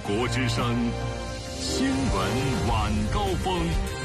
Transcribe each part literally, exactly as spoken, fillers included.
国之声新闻晚高峰。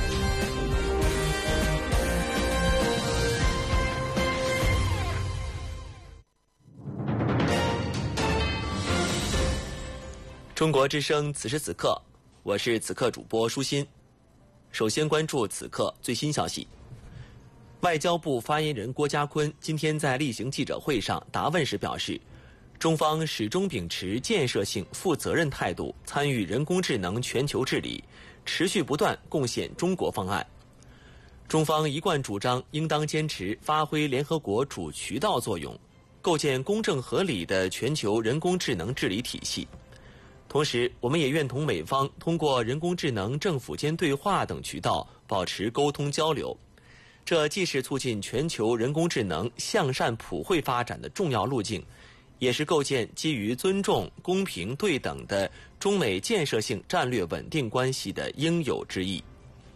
中国之声此时此刻，我是此刻主播舒心。首先关注此刻最新消息。外交部发言人郭家坤今天在例行记者会上答问时表示，中方始终秉持建设性、负责任态度，参与人工智能全球治理，持续不断贡献中国方案。中方一贯主张应当坚持发挥联合国主渠道作用，构建公正合理的全球人工智能治理体系。同时，我们也愿同美方通过人工智能政府间对话等渠道保持沟通交流，这既是促进全球人工智能向善普惠发展的重要路径，也是构建基于尊重、公平、对等的中美建设性战略稳定关系的应有之义。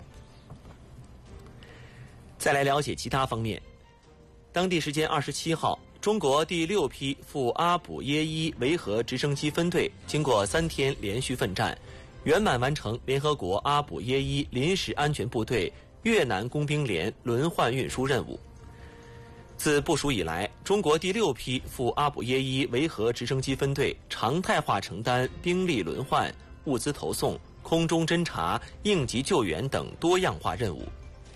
再来了解其他方面。当地时间二十七号，中国第六批赴阿卜耶伊维和直升机分队经过三天连续奋战，圆满完成联合国阿卜耶伊临时安全部队越南工兵连轮换运输任务。自部署以来，中国第六批赴阿卜耶伊维和直升机分队常态化承担兵力轮换、物资投送、空中侦察、应急救援等多样化任务。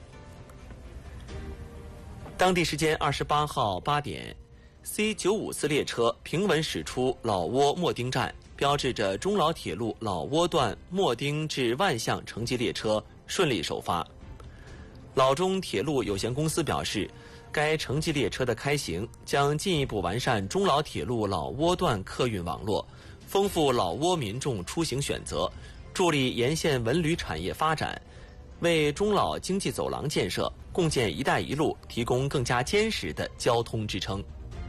当地时间二十八号八点，C 九五四列车平稳驶出老挝莫丁站，标志着中老铁路老挝段莫丁至万象城际列车顺利首发。老中铁路有限公司表示，该城际列车的开行将进一步完善中老铁路老挝段客运网络，丰富老挝民众出行选择，助力沿线文旅产业发展，为中老经济走廊建设、共建“一带一路”提供更加坚实的交通支撑。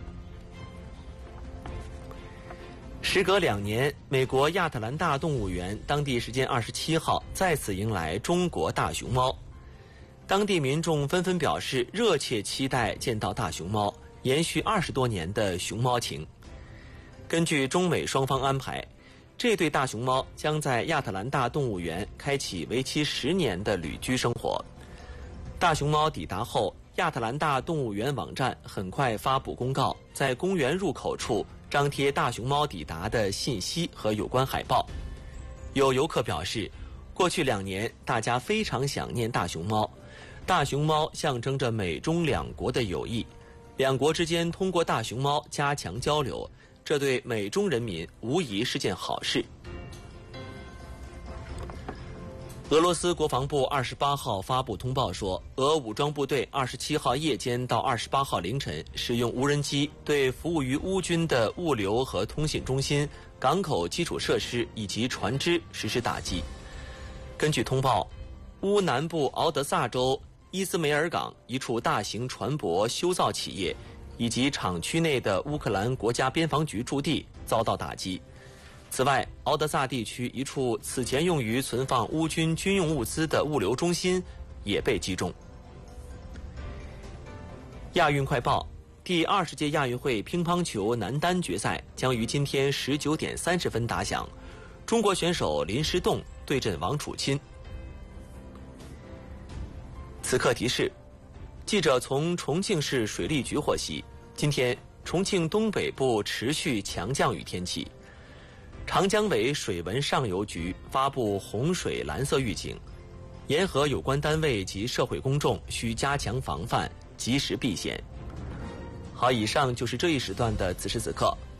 时隔两年，美国亚特兰大动物园当地时间二十七号再次迎来中国大熊猫，当地民众纷纷表示热切期待见到大熊猫，延续二十多年的熊猫情。根据中美双方安排，这对大熊猫将在亚特兰大动物园开启为期十年的旅居生活。大熊猫抵达后，亚特兰大动物园网站很快发布公告，在公园入口处张贴大熊猫抵达的信息和有关海报。有游客表示，过去两年大家非常想念大熊猫，大熊猫象征着美中两国的友谊，两国之间通过大熊猫加强交流，这对美中人民无疑是件好事。俄罗斯国防部二十八号发布通报说，俄武装部队二十七号夜间到二十八号凌晨使用无人机对服务于乌军的物流和通信中心、港口基础设施以及船只实施打击。根据通报，乌南部敖德萨州伊斯梅尔港一处大型船舶修造企业以及厂区内的乌克兰国家边防局驻地遭到打击。此外，敖德萨地区一处此前用于存放乌军军用物资的物流中心也被击中。亚运快报：第二十届亚运会乒乓球男单决赛将于今天十九点三十分打响，中国选手林诗栋对阵王楚钦。此刻提示：记者从重庆市水利局获悉，今天重庆东北部持续强降雨天气。长江尾水文上游局发布洪水蓝色预警，沿河有关单位及社会公众需加强防范，及时避险。好，以上就是这一时段的此时此刻，